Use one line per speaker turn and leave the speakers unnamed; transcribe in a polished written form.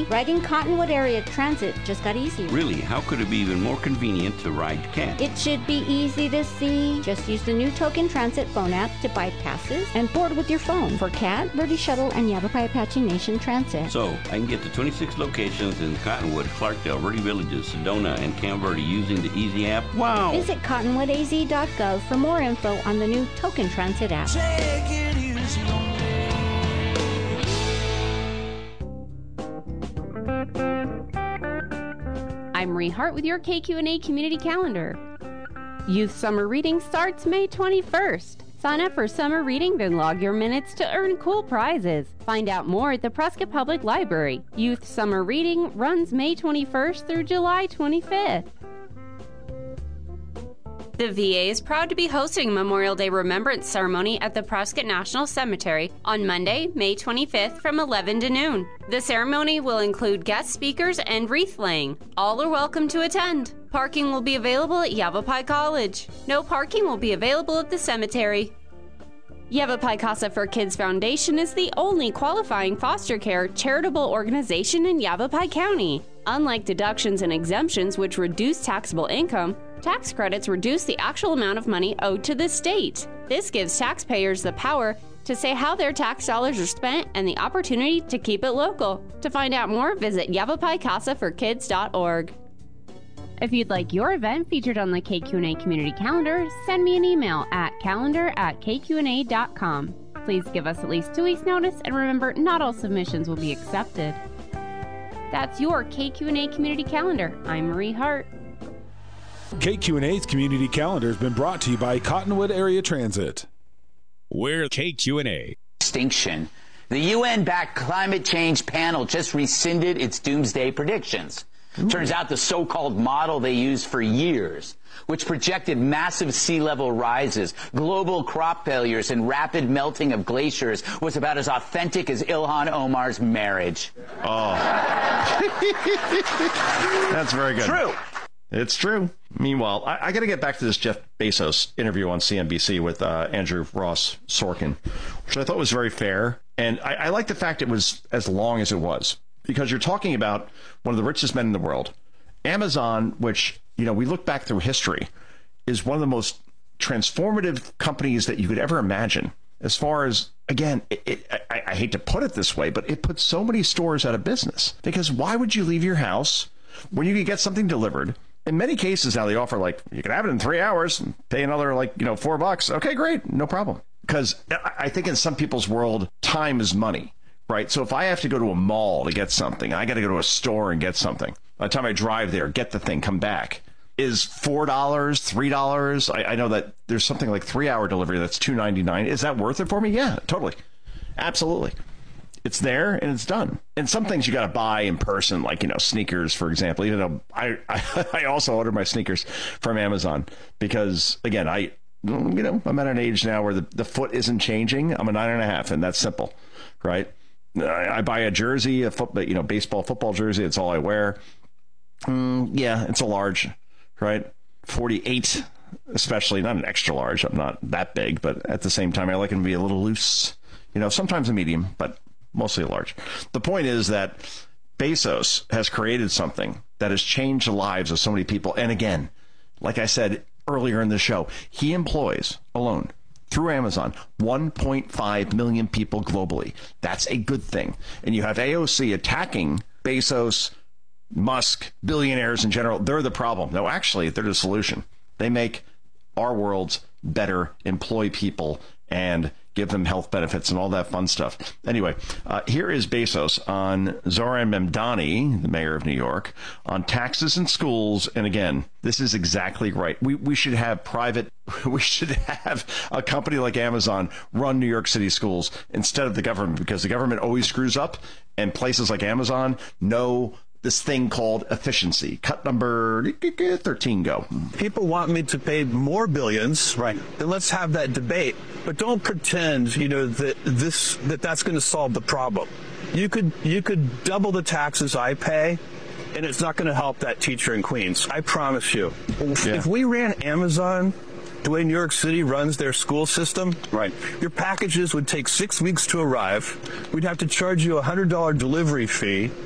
Riding Cottonwood Area Transit just got easier.
Really? How could it be even more convenient to ride CAT?
It should be easy to see. Just use the new Token Transit phone app to buy passes and board with your phone for CAT, Verde Shuttle, and Yavapai Apache Nation Transit.
So, I can get to 26 locations in Cottonwood, Clarkdale, Verde Villages, Sedona, and Camp Verde using the Easy app? Wow!
Visit cottonwoodaz.gov for more info on the new Token Transit app.
Take it easy on me.
I'm Marie Hart with your KQ&A Community Calendar. Youth Summer Reading starts May 21st. Sign up for summer reading, then log your minutes to earn cool prizes. Find out more at the Prescott Public Library. Youth Summer Reading runs May 21st through July 25th. The VA is proud to be hosting Memorial Day Remembrance Ceremony at the Prescott National Cemetery on Monday, May 25th from 11 to noon. The ceremony will include guest speakers and wreath laying. All are welcome to attend. Parking will be available at Yavapai College. No parking will be available at the cemetery. Yavapai Casa for Kids Foundation is the only qualifying foster care charitable organization in Yavapai County. Unlike deductions and exemptions which reduce taxable income, tax credits reduce the actual amount of money owed to the state. This gives taxpayers the power to say how their tax dollars are spent and the opportunity to keep it local. To find out more, visit YavapaiCasaForKids.org. If you'd like your event featured on the KQ&A Community Calendar, send me an email at calendar@kqna.com. Please give us at least 2 weeks' notice, and remember, not all submissions will be accepted. That's your KQ&A Community Calendar. I'm Marie Hart.
KQ&A's Community Calendar has been brought to you by Cottonwood Area Transit.
We're KQ&A.
Extinction. The UN-backed climate change panel just rescinded its doomsday predictions. Turns out the so-called model they used for years, which projected massive sea level rises, global crop failures, and rapid melting of glaciers, was about as authentic as Ilhan Omar's marriage.
Oh. That's very good.
True.
It's true. Meanwhile, I got to get back to this Jeff Bezos interview on CNBC with Andrew Ross Sorkin, which I thought was very fair. And I like the fact it was as long as it was, because you're talking about one of the richest men in the world. Amazon, which, we look back through history, is one of the most transformative companies that you could ever imagine. As far as, again, I hate to put it this way, but it put so many stores out of business. Because why would you leave your house when you could get something delivered? In many cases now they offer, you can have it in 3 hours and pay another, $4. Okay, great. No problem. Because I think in some people's world, time is money, right? So if I have to go to a mall to get something, I got to go to a store and get something. By the time I drive there, get the thing, come back. Is $4, $3? I know that there's something like 3-hour delivery that's $2.99. Is that worth it for me? Yeah, totally. Absolutely. It's there and it's done. And some things you got to buy in person, sneakers, for example, even though I also order my sneakers from Amazon because, again, I'm at an age now where the foot isn't changing. I'm a 9.5, and that's simple, right? I buy a jersey, baseball, football jersey. It's all I wear. It's a large, right? 48, especially, not an extra large. I'm not that big, but at the same time, I like them to be a little loose. Sometimes a medium, but mostly a large. The point is that Bezos has created something that has changed the lives of so many people. And again, like I said earlier in the show, he employs alone through Amazon 1.5 million people globally. That's a good thing. And you have AOC attacking Bezos, Musk, billionaires in general. They're the problem. No, actually, they're the solution. They make our worlds better, employ people, and give them health benefits and all that fun stuff. Anyway, here is Bezos on Zohran Mamdani, the mayor of New York, on taxes in schools. And again, this is exactly right. We should have we should have a company like Amazon run New York City schools instead of the government, because the government always screws up, and places like Amazon know this thing called efficiency. Cut number 13, go.
People want me to pay more billions, right? Then let's have that debate. But don't pretend, that that's going to solve the problem. You could double the taxes I pay, and it's not going to help that teacher in Queens. I promise you. Yeah. If we ran Amazon the way New York City runs their school system, right, your packages would take 6 weeks to arrive. We'd have to charge you a $100 delivery fee.